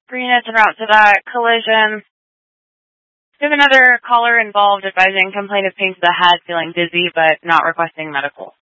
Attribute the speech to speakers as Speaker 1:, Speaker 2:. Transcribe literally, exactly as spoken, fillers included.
Speaker 1: Three minutes en route to that collision. We have another caller involved advising complaint of pain to the head, feeling dizzy but not requesting medical.